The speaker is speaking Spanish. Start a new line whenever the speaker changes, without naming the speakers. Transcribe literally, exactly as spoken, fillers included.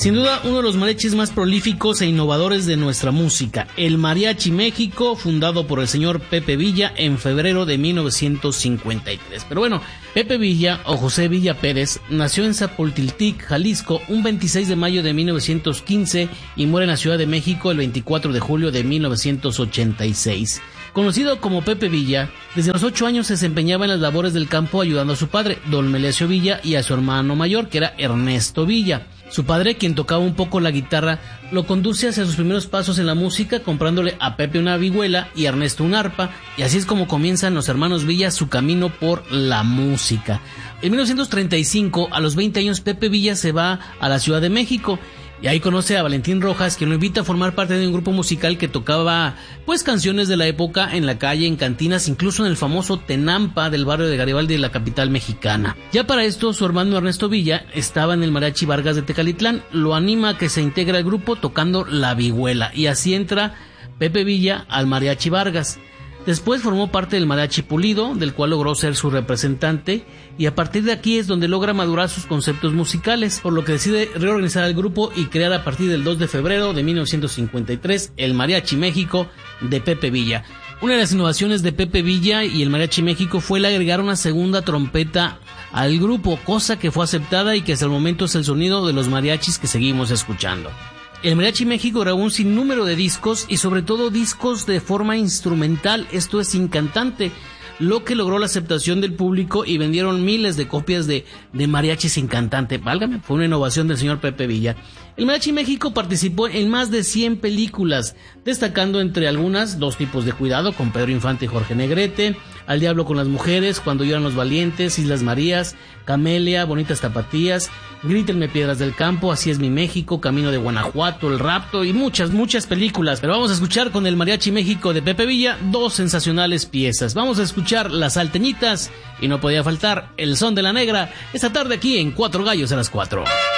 Sin duda, uno de los mariachis más prolíficos e innovadores de nuestra música, el Mariachi México, fundado por el señor Pepe Villa en febrero de mil novecientos cincuenta y tres. Pero bueno, Pepe Villa, o José Villa Pérez, nació en Zapoltiltic, Jalisco, un veintiséis de mayo de mil novecientos quince y muere en la Ciudad de México el veinticuatro de julio de mil novecientos ochenta y seis. Conocido como Pepe Villa, desde los ocho años se desempeñaba en las labores del campo ayudando a su padre, don Melesio Villa, y a su hermano mayor, que era Ernesto Villa. Su padre, quien tocaba un poco la guitarra, lo conduce hacia sus primeros pasos en la música, comprándole a Pepe una vihuela y a Ernesto un arpa, y así es como comienzan los hermanos Villa su camino por la música. En mil novecientos treinta y cinco, a los veinte años, Pepe Villa se va a la Ciudad de México, y ahí conoce a Valentín Rojas, quien lo invita a formar parte de un grupo musical que tocaba pues canciones de la época en la calle, en cantinas, incluso en el famoso Tenampa del barrio de Garibaldi de la capital mexicana. Ya para esto, su hermano Ernesto Villa estaba en el Mariachi Vargas de Tecalitlán, lo anima a que se integre al grupo tocando la vihuela, y así entra Pepe Villa al Mariachi Vargas. Después formó parte del Mariachi Pulido, del cual logró ser su representante, y a partir de aquí es donde logra madurar sus conceptos musicales, por lo que decide reorganizar el grupo y crear a partir del dos de febrero de mil novecientos cincuenta y tres el Mariachi México de Pepe Villa. Una de las innovaciones de Pepe Villa y el Mariachi México fue el agregar una segunda trompeta al grupo, cosa que fue aceptada y que hasta el momento es el sonido de los mariachis que seguimos escuchando. El Mariachi México grabó un sinnúmero de discos y sobre todo discos de forma instrumental, esto es sin cantante, lo que logró la aceptación del público y vendieron miles de copias de, de mariachi sin cantante. Válgame, fue una innovación del señor Pepe Villa. El Mariachi México participó en más de cien películas, destacando entre algunas Dos tipos de cuidado con Pedro Infante y Jorge Negrete, Al diablo con las mujeres, Cuando lloran los valientes, Islas Marías, Camelia, Bonitas tapatías, Grítenme piedras del campo, Así es mi México, Camino de Guanajuato, El rapto y muchas, muchas películas. Pero vamos a escuchar con el Mariachi México de Pepe Villa dos sensacionales piezas. Vamos a escuchar Las Salteñitas y no podía faltar El Son de la Negra esta tarde aquí en Cuatro Gallos a las cuatro.